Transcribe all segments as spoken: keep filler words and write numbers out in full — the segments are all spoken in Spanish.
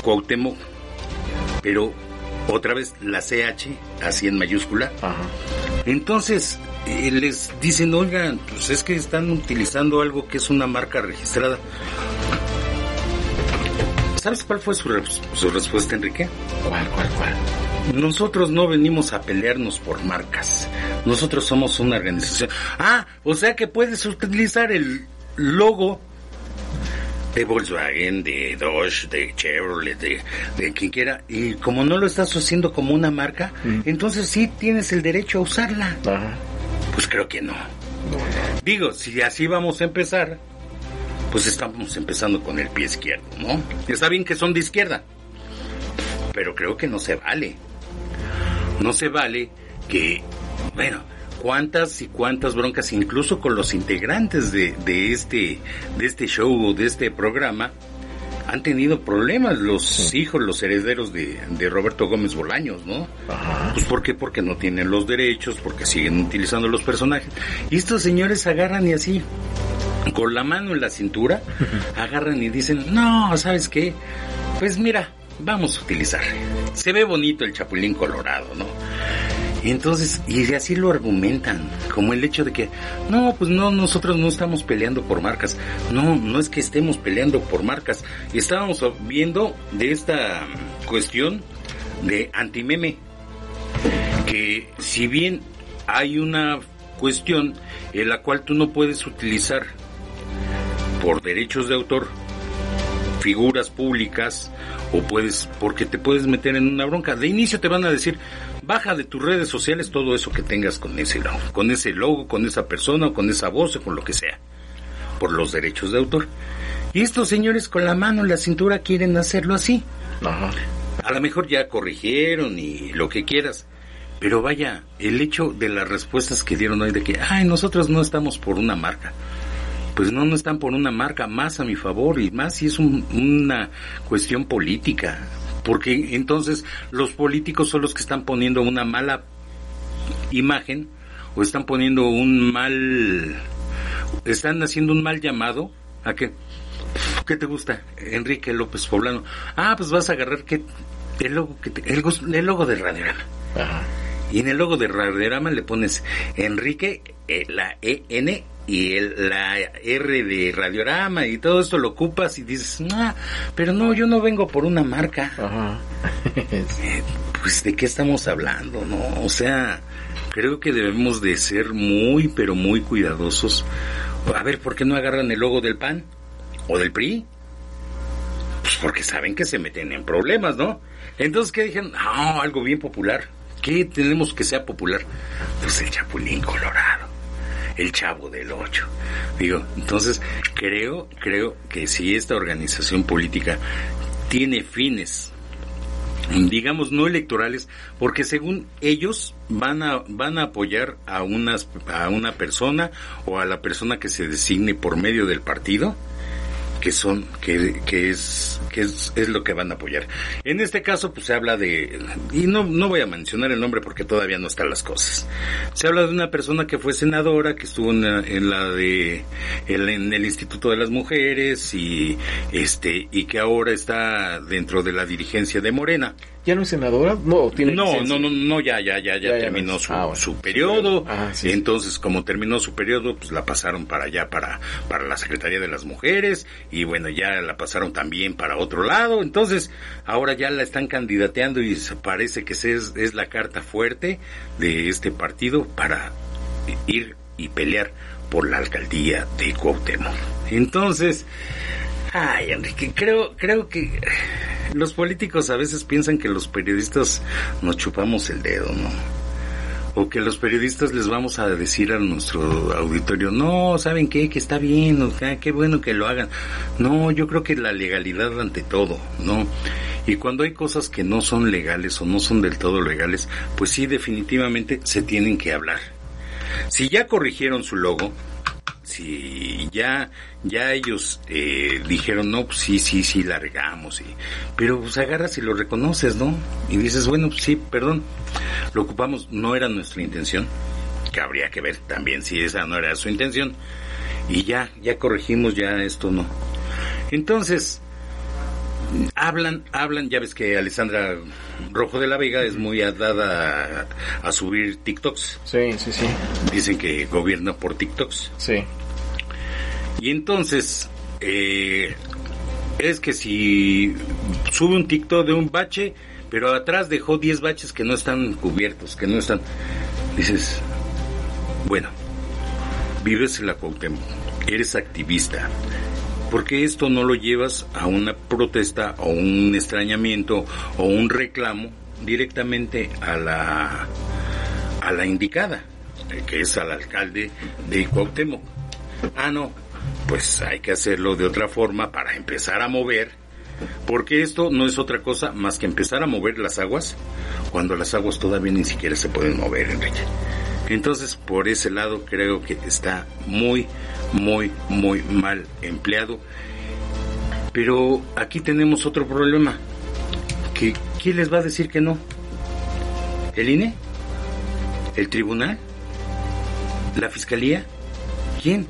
Cuauhtémoc, pero otra vez la C H, así en mayúscula. Ajá. Entonces, eh, les dicen, oigan, pues es que están utilizando algo que es una marca registrada. ¿Sabes cuál fue su, res- su respuesta, Enrique? ¿Cuál, cuál, cuál? Nosotros no venimos a pelearnos por marcas. Nosotros somos una organización. Ah, o sea que puedes utilizar el logo de Volkswagen, de Dodge, de Chevrolet, de, de quien quiera, y como no lo estás haciendo como una marca, mm. entonces sí tienes el derecho a usarla. Ajá. Pues creo que no. no, no. Digo, si así vamos a empezar, pues estamos empezando con el pie izquierdo, ¿no? Está bien que son de izquierda, pero creo que no se vale. No se vale que, bueno, cuántas y cuántas broncas, incluso con los integrantes de, de este de este show, de este programa, han tenido problemas los sí. hijos, los herederos de, de Roberto Gómez Bolaños, ¿no? Ajá. Pues ¿por qué? Porque no tienen los derechos, porque siguen utilizando los personajes. Y estos señores agarran y así, con la mano en la cintura, agarran y dicen, no, ¿sabes qué? Pues mira, vamos a utilizar. Se ve bonito el Chapulín Colorado, ¿no? Y entonces, y así lo argumentan, como el hecho de que, no, pues no, nosotros no estamos peleando por marcas. No, no es que estemos peleando por marcas. Estábamos viendo de esta cuestión de antimeme, que si bien hay una cuestión en la cual tú no puedes utilizar por derechos de autor figuras públicas, o puedes, porque te puedes meter en una bronca. De inicio te van a decir, baja de tus redes sociales todo eso que tengas con ese logo, con ese logo, con esa persona, o con esa voz, o con lo que sea, por los derechos de autor. Y estos señores con la mano en la cintura quieren hacerlo así. Ajá. A lo mejor ya corrigieron y lo que quieras, pero vaya, el hecho de las respuestas que dieron hoy de que, ay, nosotros no estamos por una marca. Pues no, no están por una marca, más a mi favor, y más si es un, una cuestión política, porque entonces los políticos son los que están poniendo una mala imagen, o están poniendo un mal, están haciendo un mal llamado a que, ¿qué te gusta? Enrique López Poblano. Ah, pues vas a agarrar que el logo, que te, el, el logo de Radiorama. Ajá. Y en el logo de Radiorama le pones Enrique, eh, la E N y el, la R de Radiorama, y todo esto lo ocupas y dices, ah, pero no, yo no vengo por una marca. Ajá. eh, pues de qué estamos hablando, ¿no? O sea, creo que debemos de ser muy, pero muy cuidadosos. A ver, ¿por qué no agarran el logo del P A N o del P R I? Pues porque saben que se meten en problemas, ¿no? Entonces, ¿qué dijeron? No, algo bien popular. ¿Qué tenemos que sea popular? Pues el Chapulín Colorado, el Chavo del Ocho. Digo, entonces creo, creo que si esta organización política tiene fines, digamos, no electorales, porque según ellos van a van a apoyar a unas a una persona o a la persona que se designe por medio del partido, que son que que es que es, es lo que van a apoyar. En este caso pues se habla de, y no no voy a mencionar el nombre porque todavía no están las cosas. Se habla de una persona que fue senadora, que estuvo en la, en la de el, en el Instituto de las Mujeres, y este y que ahora está dentro de la dirigencia de Morena. ¿Ya no es senadora? No, tiene no, no, no, no, ya, ya, ya, ya, ya terminó ya su, ah, bueno. su periodo. Ah, sí, entonces, sí. Como terminó su periodo, pues la pasaron para allá, para, para la Secretaría de las Mujeres, y bueno, ya la pasaron también para otro lado. Entonces, ahora ya la están candidateando y parece que es, es la carta fuerte de este partido para ir y pelear por la alcaldía de Cuauhtémoc. Entonces, ay, Enrique, creo, creo que los políticos a veces piensan que los periodistas nos chupamos el dedo, ¿no? O que los periodistas les vamos a decir a nuestro auditorio, no, ¿saben qué? Que está bien, o sea, qué bueno que lo hagan. No, yo creo que la legalidad ante todo, ¿no? Y cuando hay cosas que no son legales o no son del todo legales, pues sí, definitivamente se tienen que hablar. Si ya corrigieron su logo, si ya ya ellos eh, dijeron, no, pues sí, sí, sí, la regamos, y, pero pues agarras y lo reconoces, ¿no? Y dices, bueno, pues sí, perdón, lo ocupamos, no era nuestra intención, que habría que ver también si esa no era su intención, y ya, ya corregimos, ya esto no. Entonces, hablan, hablan, ya ves que Alessandra Rojo de la Vega es muy dada a, a subir TikToks. Sí, sí, sí. Dicen que gobierna por TikToks. Sí. Y entonces, eh, es que si sube un TikTok de un bache, pero atrás dejó diez baches que no están cubiertos, que no están... Dices, bueno, vives en la Cuauhtémoc, eres activista. ¿Por qué esto no lo llevas a una protesta o un extrañamiento o un reclamo directamente a la a la indicada, que es al alcalde de Cuauhtémoc? Ah, no, pues hay que hacerlo de otra forma para empezar a mover, porque esto no es otra cosa más que empezar a mover las aguas cuando las aguas todavía ni siquiera se pueden mover, Enrique. Entonces, por ese lado creo que está muy, muy, muy mal empleado. Pero aquí tenemos otro problema. que ¿Quién les va a decir que no? ¿El I N E? ¿El tribunal? ¿La fiscalía? ¿Quién?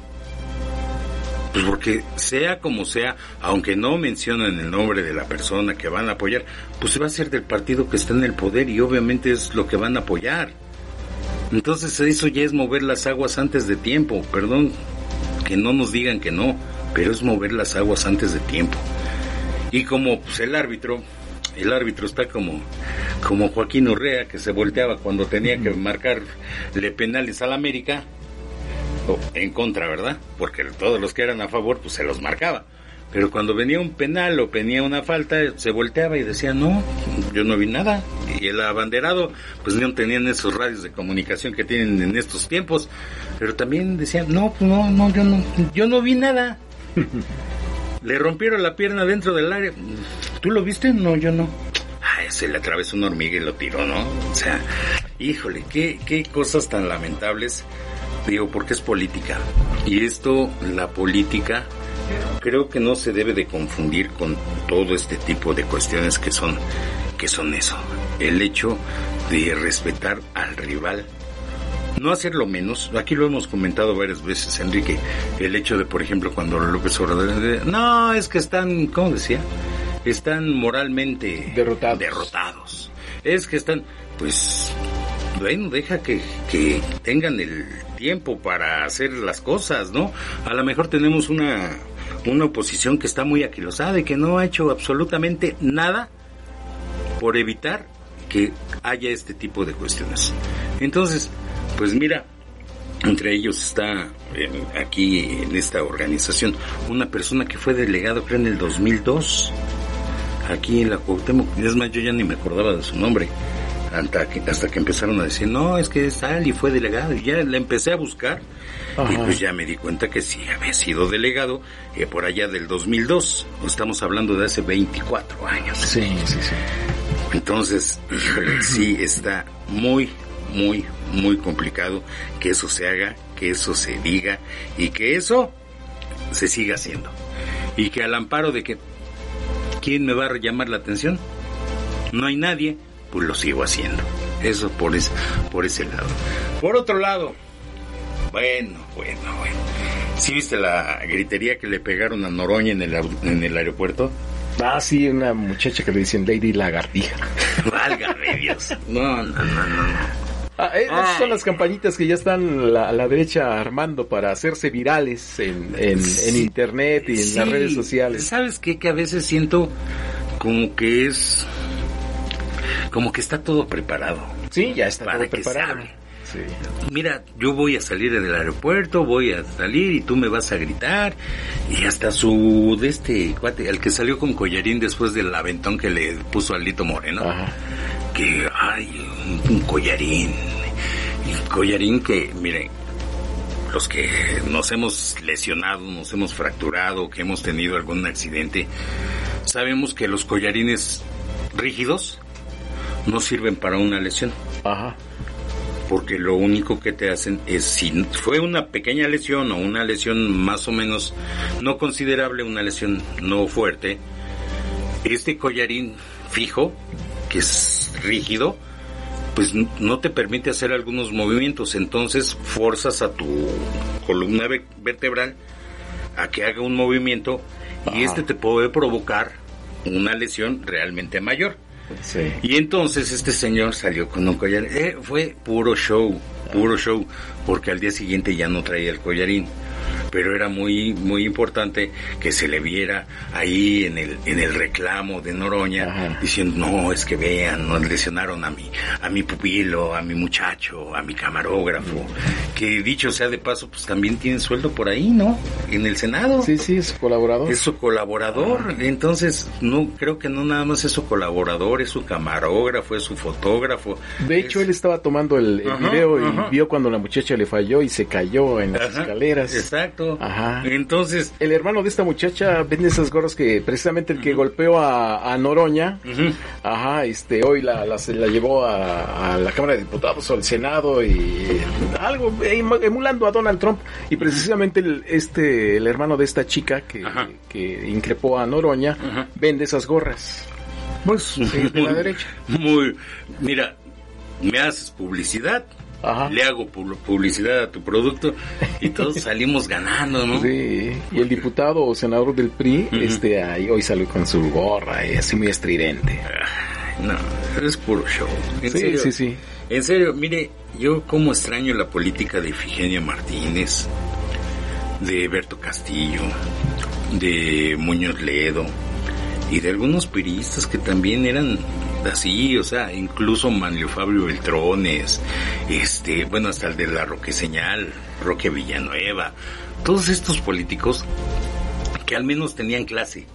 Pues porque sea como sea, aunque no mencionen el nombre de la persona que van a apoyar, pues va a ser del partido que está en el poder y obviamente es lo que van a apoyar. Entonces eso ya es mover las aguas antes de tiempo. Perdón que no nos digan que no, pero es mover las aguas antes de tiempo. Y como pues, el árbitro, el árbitro está como, como Joaquín Urrea, que se volteaba cuando tenía que marcarle penales al América, o en contra, ¿verdad? Porque todos los que eran a favor, pues se los marcaba. Pero cuando venía un penal o venía una falta, se volteaba y decía, no, yo no vi nada. Y el abanderado, pues no tenían esos radios de comunicación que tienen en estos tiempos. Pero también decían, no, pues no, no, yo no, yo no vi nada. Le rompieron la pierna dentro del área. ¿Tú lo viste? No, yo no. Ay, se le atravesó una hormiga y lo tiró, ¿no? O sea, híjole, qué, qué cosas tan lamentables. Digo, porque es política. Y esto, la política... creo que no se debe de confundir con todo este tipo de cuestiones que son que son eso, el hecho de respetar al rival, no hacerlo menos. Aquí lo hemos comentado varias veces, Enrique, el hecho de, por ejemplo, cuando López Obrador, no, es que están, ¿cómo decía? Están moralmente derrotados. derrotados. Es que están, pues, bueno, deja que, que tengan el tiempo para hacer las cosas, ¿no? A lo mejor tenemos una una oposición que está muy aquilosada y que no ha hecho absolutamente nada por evitar que haya este tipo de cuestiones. Entonces, pues mira, entre ellos está eh, aquí en esta organización una persona que fue delegado, creo, en el dos mil dos, aquí en la Cuauhtémoc. Es más, yo ya ni me acordaba de su nombre. Hasta que, hasta que empezaron a decir, no, es que es tal y fue delegado, y ya le empecé a buscar. Ajá. Y pues ya me di cuenta que sí había sido delegado eh, por allá del dos mil dos, estamos hablando de hace veinticuatro años. Sí, sí, sí. Entonces, sí está muy, muy, muy complicado que eso se haga, que eso se diga y que eso se siga haciendo. Y que al amparo de que, ¿quién me va a llamar la atención? No hay nadie. Pues lo sigo haciendo. Eso por ese, por ese lado. Por otro lado, bueno, bueno, bueno. ¿Sí viste la gritería que le pegaron a Noroña en el, en el aeropuerto? Ah, sí, una muchacha que le dicen Lady Lagartija. Válgame Dios. No, no, no, no. Ah, eh, esas son las campañitas que ya están la, a la derecha armando para hacerse virales en, en, sí, en internet y en sí, las redes sociales. ¿Sabes qué? Que a veces siento como que es... como que está todo preparado. Sí, ya está todo preparado. Sí. Mira, yo voy a salir del aeropuerto, voy a salir y tú me vas a gritar. Y hasta su, de este cuate, el que salió con collarín después del aventón que le puso al Lito Moreno. Ajá. Que, ay, un, un collarín. Y collarín que, miren, los que nos hemos lesionado, nos hemos fracturado, que hemos tenido algún accidente, sabemos que los collarines rígidos no sirven para una lesión. Ajá. Porque lo único que te hacen es, si fue una pequeña lesión o una lesión más o menos no considerable, una lesión no fuerte, este collarín fijo, que es rígido, pues no te permite hacer algunos movimientos. Entonces forzas a tu columna vertebral a que haga un movimiento. Ajá. Y este te puede provocar una lesión realmente mayor. Sí. Y entonces este señor salió con un collar. Eh, fue puro show, puro show, porque al día siguiente ya no traía el collarín. Pero era muy muy importante que se le viera ahí en el en el reclamo de Noroña. Ajá. Diciendo, no, es que vean, nos lesionaron a mi a mi pupilo, a mi muchacho, a mi camarógrafo, uh-huh. que dicho sea de paso, pues también tiene sueldo por ahí, ¿no? En el Senado. Sí, sí, es su colaborador. Es su colaborador. Ajá. Entonces, no creo que no nada más es su colaborador, es su camarógrafo, es su fotógrafo. De hecho, es... él estaba tomando el, el ajá, video y ajá. vio cuando la muchacha le falló y se cayó en las ajá. escaleras. Exacto. Ajá. Entonces, el hermano de esta muchacha vende esas gorras que precisamente el que uh-huh. golpeó a, a Noroña, uh-huh. ajá, este, hoy la, la, se la llevó a, a la Cámara de Diputados o al Senado y algo emulando a Donald Trump, y precisamente el, este, el hermano de esta chica que, que increpó a Noroña uh-huh. vende esas gorras. Pues, sí, de la derecha. Muy, mira, me haces publicidad. Ajá. Le hago publicidad a tu producto y todos salimos ganando, ¿no? Sí, y el diputado o senador del P R I, uh-huh. este, ahí hoy salió con su gorra y así muy estridente. No, es puro show. En sí, serio, sí, sí. En serio, mire, yo como extraño la política de Ifigenia Martínez, de Berto Castillo, de Muñoz Ledo y de algunos periodistas que también eran así, o sea, incluso Manlio Fabio Beltrones, este, bueno, hasta el de la Roque Señal, Roque Villanueva, todos estos políticos que al menos tenían clase.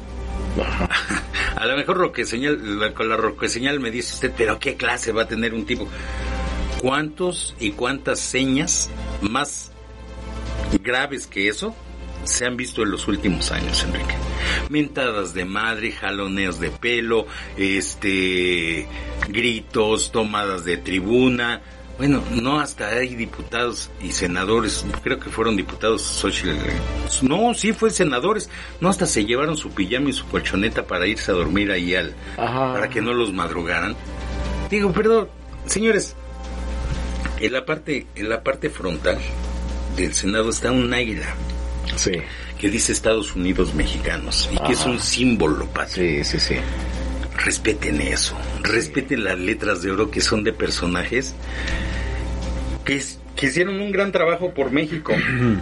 A lo mejor Roque Señal, la, con la Roque Señal me dice usted, pero ¿qué clase va a tener un tipo? ¿Cuántos y cuántas señas más graves que eso se han visto en los últimos años, Enrique? Mentadas de madre, jaloneos de pelo, este, gritos, tomadas de tribuna. Bueno, no, hasta hay diputados y senadores, creo que fueron diputados social, no, sí fue senadores, no, hasta se llevaron su pijama y su colchoneta para irse a dormir ahí al, Ajá. para que no los madrugaran. Digo, perdón, señores, en la parte, en la parte frontal del Senado está un águila. Sí. Que dice Estados Unidos Mexicanos y Ajá. que es un símbolo patrio. Sí, sí, sí. Respeten eso, respeten sí. las letras de oro que son de personajes que, es, que hicieron un gran trabajo por México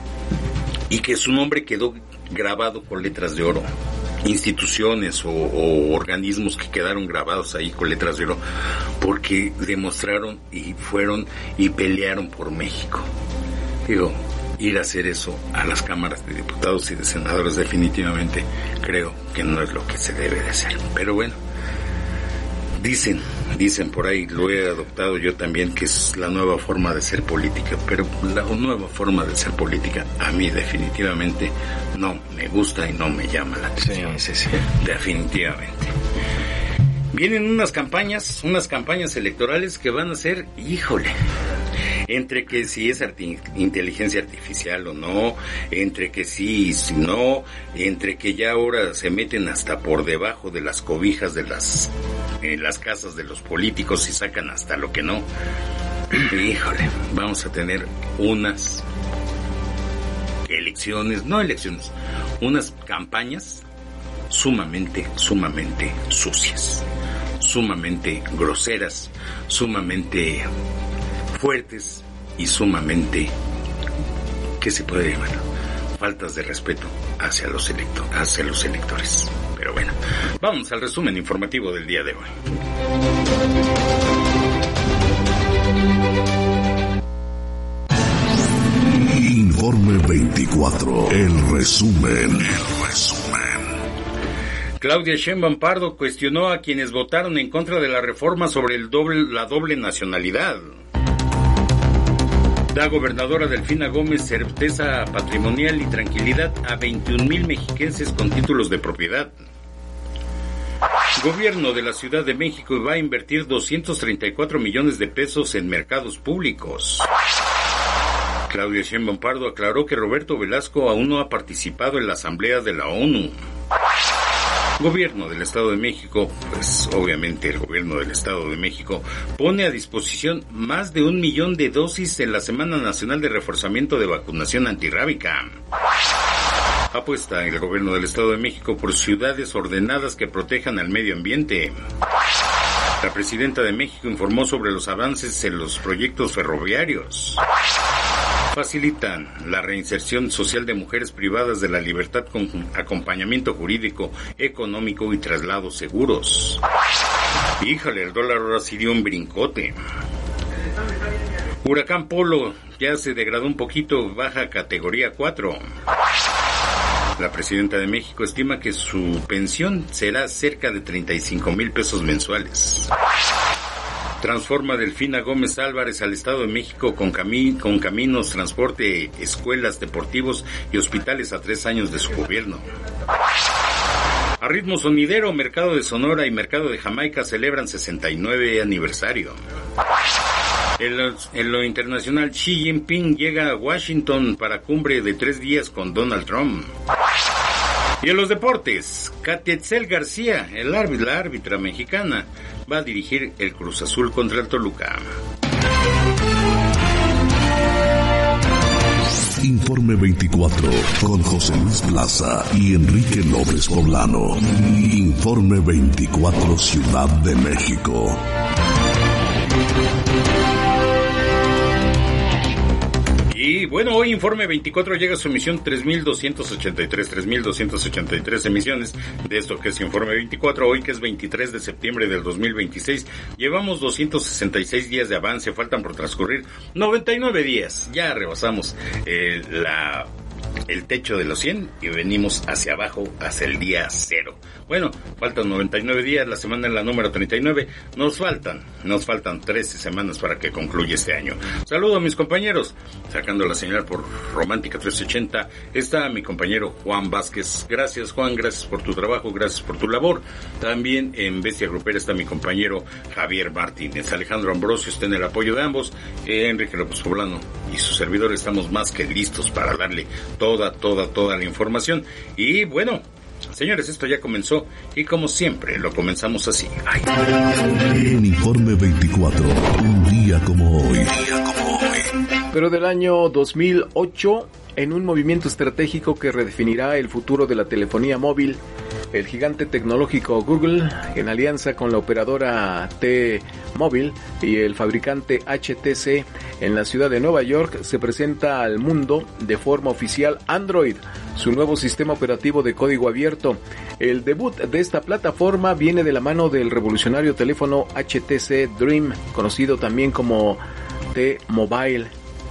y que su nombre quedó grabado con letras de oro. Instituciones o, o organismos que quedaron grabados ahí con letras de oro porque demostraron y fueron y pelearon por México. Digo, ir a hacer eso a las cámaras de diputados y de senadores definitivamente creo que no es lo que se debe de hacer. Pero bueno, dicen, dicen por ahí, lo he adoptado yo también, que es la nueva forma de ser política, pero la nueva forma de ser política a mí definitivamente no me gusta y no me llama la atención. Sí, sí, sí. Definitivamente. Vienen unas campañas, unas campañas electorales que van a ser, híjole, entre que si es arti- inteligencia artificial o no, entre que sí y si no, entre que ya ahora se meten hasta por debajo de las cobijas de las, en las casas de los políticos y sacan hasta lo que no. Híjole, vamos a tener unas elecciones, no elecciones, unas campañas sumamente, sumamente sucias, sumamente groseras, sumamente fuertes y sumamente, ¿qué se puede llamar? Faltas de respeto hacia los electo, hacia los electores. Pero bueno, vamos al resumen informativo del día de hoy. Informe veinticuatro, el resumen, el resumen. Claudia Sheinbaum Pardo cuestionó a quienes votaron en contra de la reforma sobre el doble, la doble nacionalidad. Da gobernadora Delfina Gómez certeza patrimonial y tranquilidad a veintiún mil mexiquenses con títulos de propiedad. Gobierno de la Ciudad de México va a invertir doscientos treinta y cuatro millones de pesos en mercados públicos. Claudia Sheinbaum Pardo aclaró que Roberto Velasco aún no ha participado en la Asamblea de la ONU. Gobierno del Estado de México, pues obviamente el Gobierno del Estado de México pone a disposición más de un millón de dosis en la Semana Nacional de Reforzamiento de Vacunación Antirrábica. Apuesta el gobierno del Estado de México por ciudades ordenadas que protejan al medio ambiente. La presidenta de México informó sobre los avances en los proyectos ferroviarios. Facilitan la reinserción social de mujeres privadas de la libertad con acompañamiento jurídico, económico y traslados seguros. Híjole, el dólar ahora sí dio un brincote. Huracán Polo ya se degradó un poquito, baja a categoría cuatro. La presidenta de México estima que su pensión será cerca de treinta y cinco mil pesos mensuales. Transforma Delfina Gómez Álvarez al Estado de México con, cami- con caminos, transporte, escuelas, deportivos y hospitales a tres años de su gobierno. A ritmo sonidero, Mercado de Sonora y Mercado de Jamaica celebran sesenta y nueve aniversario. En lo, en lo internacional, Xi Jinping llega a Washington para cumbre de tres días con Donald Trump. Y en los deportes, Catietzel García, el árbitro, la árbitra mexicana, va a dirigir el Cruz Azul contra el Toluca. Informe veinticuatro con José Luis Plaza y Enrique López Poblano. Informe veinticuatro Ciudad de México. Y bueno, hoy Informe veinticuatro llega a su emisión tres mil doscientos ochenta y tres, tres mil doscientos ochenta y tres emisiones de esto que es Informe veinticuatro, hoy que es veintitrés de septiembre del dos mil veintiséis. Llevamos doscientos sesenta y seis días de avance, faltan por transcurrir noventa y nueve días. Ya rebasamos eh, la... el techo de los cien y venimos hacia abajo, hacia el día cero. Bueno, faltan noventa y nueve días, la semana es la número treinta y nueve, nos faltan, nos faltan trece semanas para que concluya este año. Saludo a mis compañeros, sacando la señal por Romántica trescientos ochenta, está mi compañero Juan Vázquez. Gracias Juan, gracias por tu trabajo, gracias por tu labor. También en Bestia Grupera está mi compañero Javier Martínez. Alejandro Ambrosio está en el apoyo de ambos, eh, Enrique López Poblano y su servidor estamos más que listos para darle toda, toda, toda la información. Y bueno, señores, esto ya comenzó y como siempre lo comenzamos así. Ay. En Informe veinticuatro, un día como hoy. Día como hoy. Pero del año dos mil ocho, en un movimiento estratégico que redefinirá el futuro de la telefonía móvil, el gigante tecnológico Google, en alianza con la operadora T-Mobile y el fabricante H T C en la ciudad de Nueva York, se presenta al mundo de forma oficial Android, su nuevo sistema operativo de código abierto. El debut de esta plataforma viene de la mano del revolucionario teléfono H T C Dream, conocido también como T-Mobile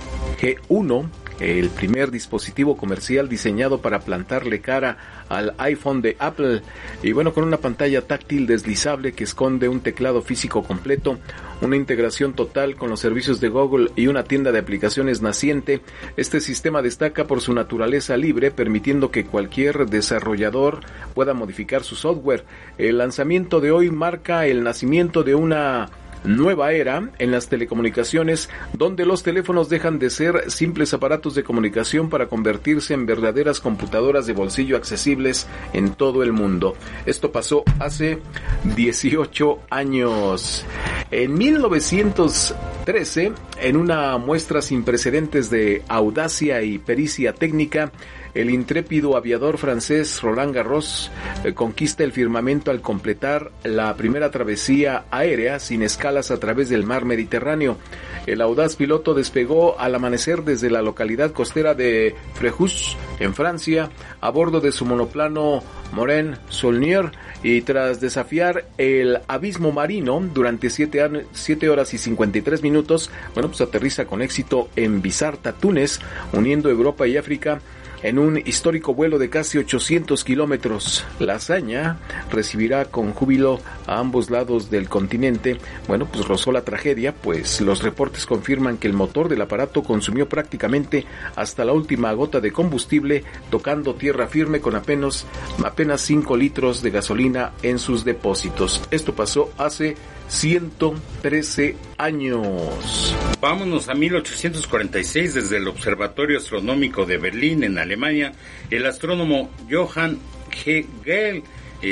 G uno, el primer dispositivo comercial diseñado para plantarle cara al iPhone de Apple, y bueno, con una pantalla táctil deslizable que esconde un teclado físico completo, una integración total con los servicios de Google y una tienda de aplicaciones naciente. Este sistema destaca por su naturaleza libre, permitiendo que cualquier desarrollador pueda modificar su software. El lanzamiento de hoy marca el nacimiento de una nueva era en las telecomunicaciones, donde los teléfonos dejan de ser simples aparatos de comunicación para convertirse en verdaderas computadoras de bolsillo accesibles en todo el mundo. Esto pasó hace dieciocho años. En mil novecientos trece, en una muestra sin precedentes de audacia y pericia técnica, el intrépido aviador francés Roland Garros eh, conquista el firmamento al completar la primera travesía aérea sin escalas a través del mar Mediterráneo. El audaz piloto despegó al amanecer desde la localidad costera de Fréjus, en Francia, a bordo de su monoplano Morane Saulnier, y tras desafiar el abismo marino durante siete, an- siete horas y cincuenta y tres minutos, bueno, pues aterriza con éxito en Bizarta, Túnez, uniendo Europa y África en un histórico vuelo de casi ochocientos kilómetros. La hazaña recibirá con júbilo a ambos lados del continente. Bueno, pues rozó la tragedia, pues los reportes confirman que el motor del aparato consumió prácticamente hasta la última gota de combustible, tocando tierra firme con apenas apenas cinco litros de gasolina en sus depósitos. Esto pasó hace ciento trece años. Vámonos a mil ochocientos cuarenta y seis, desde el Observatorio Astronómico de Berlín, en Alemania. El astrónomo Johann Hegel,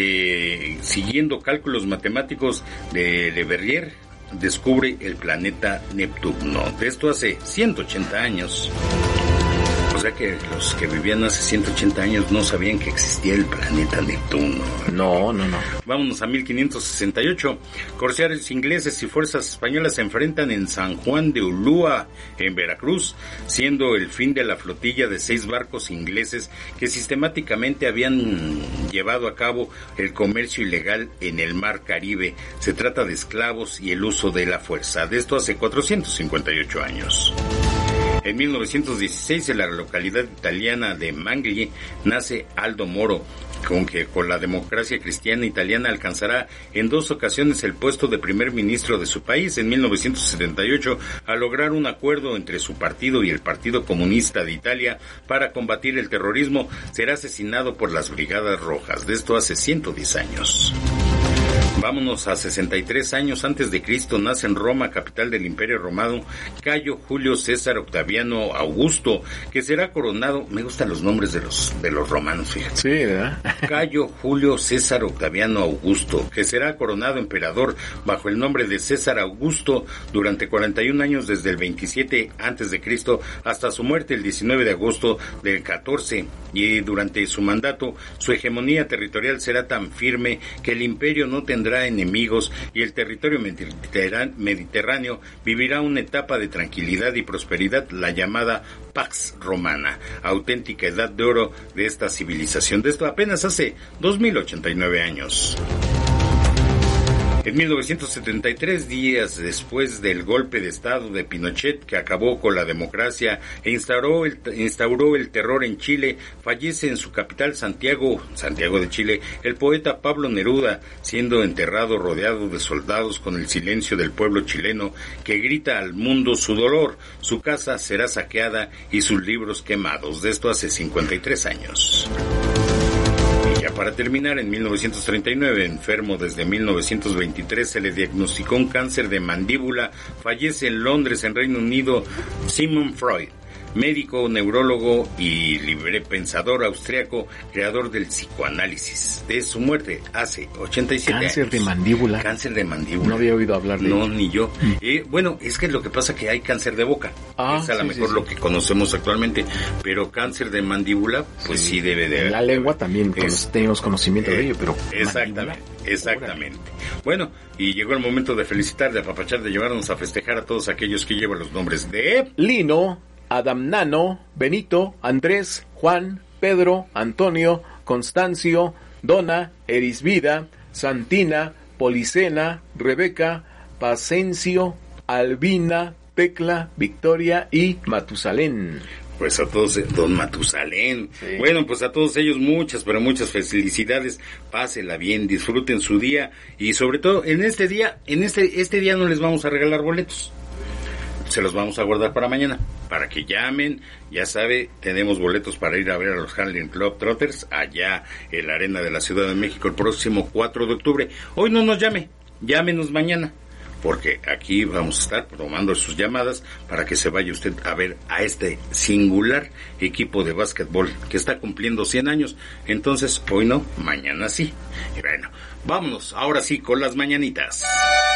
eh, siguiendo cálculos matemáticos de Le Verrier, descubre el planeta Neptuno. De esto hace ciento ochenta años. O sea que los que vivían hace ciento ochenta años no sabían que existía el planeta Neptuno. No, no, no. Vámonos a mil quinientos sesenta y ocho. Corsarios ingleses y fuerzas españolas se enfrentan en San Juan de Ulúa, en Veracruz, siendo el fin de la flotilla de seis barcos ingleses que sistemáticamente habían llevado a cabo el comercio ilegal en el mar Caribe. Se trata de esclavos y el uso de la fuerza. De esto hace cuatrocientos cincuenta y ocho años. En mil novecientos dieciséis, en la localidad italiana de Mangli, nace Aldo Moro, con que con la democracia cristiana italiana alcanzará en dos ocasiones el puesto de primer ministro de su país. En mil novecientos setenta y ocho, al lograr un acuerdo entre su partido y el Partido Comunista de Italia para combatir el terrorismo, será asesinado por las Brigadas Rojas. De esto hace ciento diez años. Vámonos a sesenta y tres años antes de Cristo, nace en Roma, capital del Imperio Romano, Cayo Julio César Octaviano Augusto, que será coronado, me gustan los nombres de los de los romanos, fíjate. Sí, ¿verdad? Cayo Julio César Octaviano Augusto, que será coronado emperador bajo el nombre de César Augusto durante cuarenta y un años, desde el veintisiete antes de Cristo hasta su muerte el diecinueve de agosto del catorce, y durante su mandato su hegemonía territorial será tan firme que el imperio no tendrá enemigos y el territorio mediterráneo vivirá una etapa de tranquilidad y prosperidad, la llamada Pax Romana, auténtica edad de oro de esta civilización. De esto apenas hace dos mil ochenta y nueve años. En mil novecientos setenta y tres, días después del golpe de Estado de Pinochet, que acabó con la democracia e instauró el, instauró el terror en Chile, fallece en su capital, Santiago, Santiago de Chile, el poeta Pablo Neruda, siendo enterrado rodeado de soldados con el silencio del pueblo chileno que grita al mundo su dolor. Su casa será saqueada y sus libros quemados. De esto hace cincuenta y tres años. Ya para terminar, en mil novecientos treinta y nueve, enfermo desde mil novecientos veintitrés, se le diagnosticó un cáncer de mandíbula. Fallece en Londres, en Reino Unido, Sigmund Freud, médico, neurólogo y libre pensador austriaco, creador del psicoanálisis. De su muerte hace ochenta y siete Cáncer años. de mandíbula. Cáncer de mandíbula. No había oído hablar de No, ello. ni yo. Mm. Eh, bueno, es que lo que pasa que hay cáncer de boca. Ah, es a lo sí, mejor sí, lo sí. que conocemos actualmente. Pero cáncer de mandíbula, pues sí, sí debe de haber. En la lengua también Es, tenemos conocimiento eh, de ello, pero... Exactamente, mandíbula, exactamente. Bueno, y llegó el momento de felicitar, de apapachar, de llevarnos a festejar a todos aquellos que llevan los nombres de... Lino, Adamnano, Benito, Andrés, Juan, Pedro, Antonio, Constancio, Dona, Erisvida, Santina, Policena, Rebeca, Pacencio, Albina, Tecla, Victoria y Matusalén. Pues a todos, don Matusalén. Sí. Bueno, pues a todos ellos muchas, pero muchas felicidades. Pásela bien, disfruten su día y sobre todo en este día, en este este día no les vamos a regalar boletos. Se los vamos a guardar para mañana, para que llamen. Ya sabe, tenemos boletos para ir a ver a los Harlem Globetrotters allá en la Arena de la Ciudad de México el próximo cuatro de octubre. Hoy no nos llame, llámenos mañana, porque aquí vamos a estar tomando sus llamadas para que se vaya usted a ver a este singular equipo de básquetbol que está cumpliendo cien años. Entonces, hoy no, mañana sí. Y bueno, vámonos ahora sí con las mañanitas.